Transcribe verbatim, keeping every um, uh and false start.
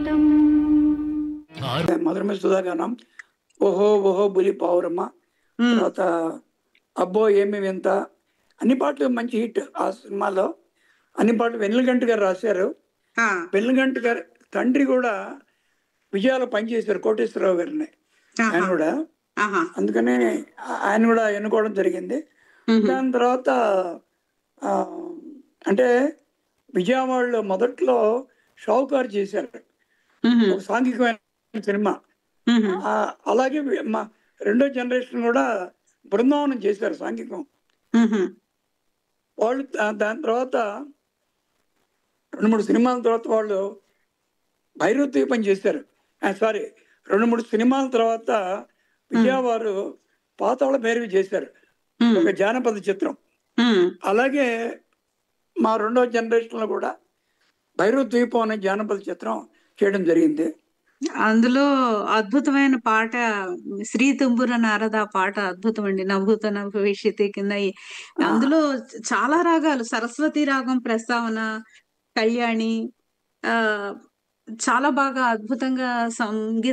జీవితం. మధురమైన సుధాగానం, ఓహో ఓహో బులి పావురమ్మ, హ్మ్. తర్వాత అబ్బో ఏమి వింత, అన్ని పాటలు మంచి హిట్ ఆ సినిమాలో. అన్ని పాటలు వెన్నెలకంటి గారు రాశారు. ఆ! వెన్నెలకంటి గారి తండ్రి కూడా విజయాలో పనిచేశారు, కోటేశ్వరరావు గారిని. ఆయన ఆహా! కూడా ఆహా! అందుకని ఆ- ఆయన కూడా ఎన్నుకోవడం జరిగింది. హుహు. దాని తర్వాత ఆ, అంటే విజయవాడలో మొదట్లో షావుకారు చేశారు హుహు. ఒక సాంఘికమైన సినిమా. హుహు. ఆ, అలాగే వి- మా రెండో జనరేషన్ కూడా బృందావనం చేశారు సాంఘికం. హుహు. వాళ్ళు దా- దాని తర్వాత రెండు మూడు సినిమాల తర్వాత వాళ్ళు భైరవ దీపం చేశారు. సారీ, రెండు మూడు సినిమాల తర్వాత విజయవారు పాతాళ భైరవి చేశారు, హ్మ్. ఒక జానపద చిత్రం. హ్మ్. అలాగే మా రెండో జనరేషన్లో కూడా భైరవ ద్వీపం అనే జానపద చిత్రం చేయడం జరిగింది. అందులో అద్భుతమైన పాట 'శ్రీ తుంబుర నారద' పాట అద్భుతమండి. 'నభూత నభవిష్యతి' కింద ఈ ఆ, అందులో చాలా రాగాలు 'సరస్వతి రాగం' ప్రస్తావన, 'కళ్యాణి' ఆహ్, చాలా బాగా అద్భుతంగా సంగీత